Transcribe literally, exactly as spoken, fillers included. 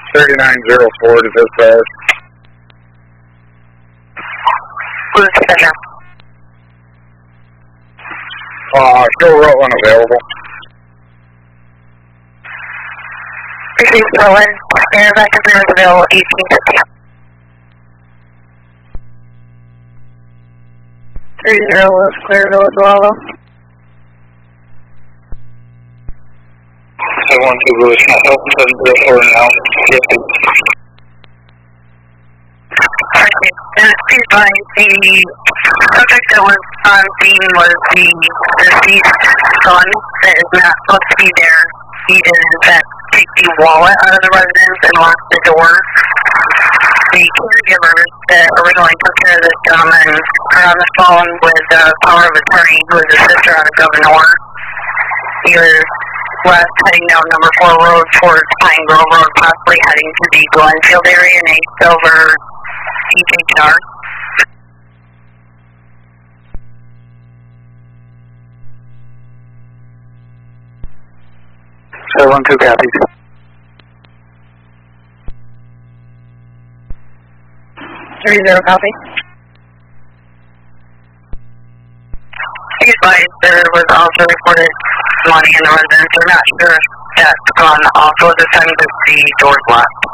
thirty-nine zero four to dispatch. Who's the center? Uh, still Rutland available. Received Rutland. Air back to zero is available eighteen fifty. Three zero was clear Village Bravo. seven one two Village Hotel, seven zero four now. Alright, and please advise the subject that was on scene was the deceased son that is not supposed to be there. He did in fact take the wallet out of the residence and lock the door. The caregivers that originally took care of this gentleman are on the phone with the power of attorney, who is a sister out of Governor. He was west heading down number four road towards Pine Grove Road, possibly heading to the Glenfield area in a silver T K car. seven one two copies. Three zero copy. Be advised, there was also reported money in the residence. We're not sure if that's gone off at the time that the door's locked.